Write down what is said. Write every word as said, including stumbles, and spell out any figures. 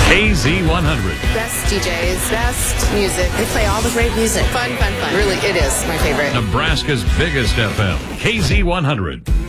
K Z one hundred. Best D Js, best music. They play all the great music. Fun, fun, fun. Really, it is my favorite. Nebraska's biggest F M. K Z one hundred.